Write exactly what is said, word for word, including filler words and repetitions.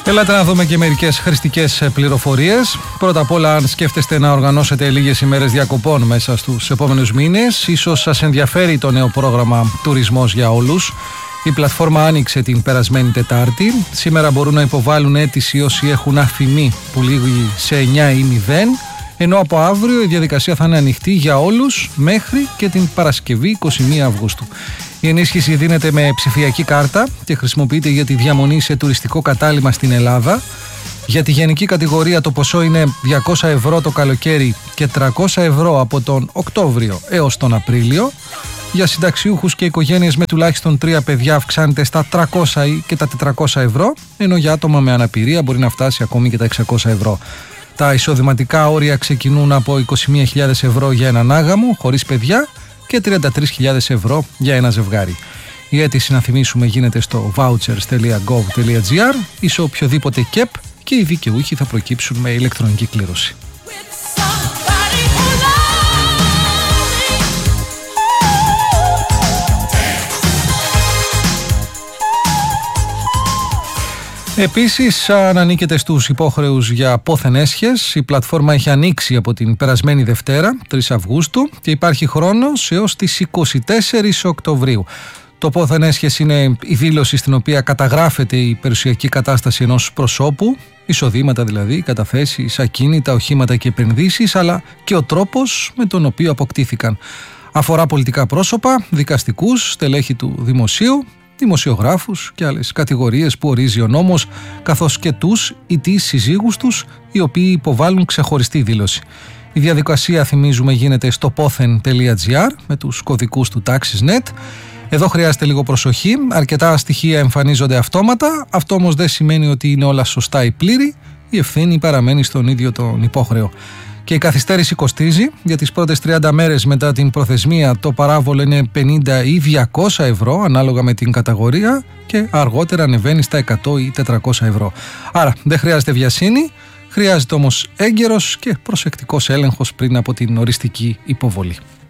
Ελάτε να δούμε και μερικές χρηστικές πληροφορίες. Πρώτα απ' όλα, αν σκέφτεστε να οργανώσετε λίγες ημέρες διακοπών μέσα στους επόμενους μήνες, ίσως σας ενδιαφέρει το νέο πρόγραμμα Τουρισμός για Όλους. Η πλατφόρμα άνοιξε την περασμένη Τετάρτη. Σήμερα μπορούν να υποβάλουν αίτηση όσοι έχουν αφημί που λήγει σε εννιά ή μηδέν, ενώ από αύριο η διαδικασία θα είναι ανοιχτή για όλους μέχρι και την Παρασκευή εικοστή πρώτη Αυγούστου. Η ενίσχυση δίνεται με ψηφιακή κάρτα και χρησιμοποιείται για τη διαμονή σε τουριστικό κατάλημα στην Ελλάδα. Για τη γενική κατηγορία το ποσό είναι διακόσια ευρώ το καλοκαίρι και τριακόσια ευρώ από τον Οκτώβριο έως τον Απρίλιο. Για συνταξιούχους και οικογένειες με τουλάχιστον τρία παιδιά αυξάνεται στα τριακόσια και τα τετρακόσια ευρώ, ενώ για άτομα με αναπηρία μπορεί να φτάσει ακόμη και τα εξακόσια ευρώ. Τα εισοδηματικά όρια ξεκινούν από είκοσι μία χιλιάδες ευρώ για έναν άγαμο χωρίς παιδιά και τριάντα τρεις χιλιάδες ευρώ για ένα ζευγάρι. Η αίτηση, να θυμίσουμε, γίνεται στο vouchers τελεία gov τελεία gr ή σε οποιοδήποτε κεπ και οι δικαιούχοι θα προκύψουν με ηλεκτρονική κλήρωση. Επίσης, αν ανήκετε στους υπόχρεους για πόθεν έσχες, η πλατφόρμα έχει ανοίξει από την περασμένη Δευτέρα, τρεις Αυγούστου, και υπάρχει χρόνος έως τις εικοστή τέταρτη Οκτωβρίου. Το πόθεν έσχες είναι η δήλωση στην οποία καταγράφεται η περιουσιακή κατάσταση ενός προσώπου, εισοδήματα δηλαδή, καταθέσεις, ακίνητα, οχήματα και επενδύσεις, αλλά και ο τρόπος με τον οποίο αποκτήθηκαν. Αφορά πολιτικά πρόσωπα, δικαστικούς, στελέχη του δημοσίου, δημοσιογράφους και άλλες κατηγορίες που ορίζει ο νόμος, καθώς και τους ή τις συζύγους τους, οι οποίοι υποβάλλουν ξεχωριστή δήλωση. Η διαδικασία, θυμίζουμε, γίνεται στο πόθεν τελεία gr με τους κωδικούς του Taxis τελεία net. Εδώ χρειάζεται λίγο προσοχή. Αρκετά στοιχεία εμφανίζονται αυτόματα. Αυτό όμως δεν σημαίνει ότι είναι όλα σωστά ή πλήρη. Η ευθύνη παραμένει στον ίδιο τον υπόχρεο. Και η καθυστέρηση κοστίζει. Για τις πρώτες τριάντα μέρες μετά την προθεσμία το παράβολο είναι πενήντα ή διακόσια ευρώ ανάλογα με την κατηγορία και αργότερα ανεβαίνει στα εκατό ή τετρακόσια ευρώ. Άρα δεν χρειάζεται βιασύνη, χρειάζεται όμως έγκαιρος και προσεκτικός έλεγχος πριν από την οριστική υποβολή.